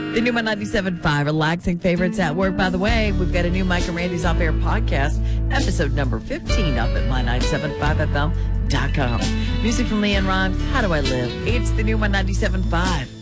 The new My 97.5 relaxing favorites at work. By the way, we've got a new Mike and Randy's Off Air podcast, episode number 15 up at my975fm.com. Music from Leanne Rhymes, How Do I Live? It's the new My 97.5.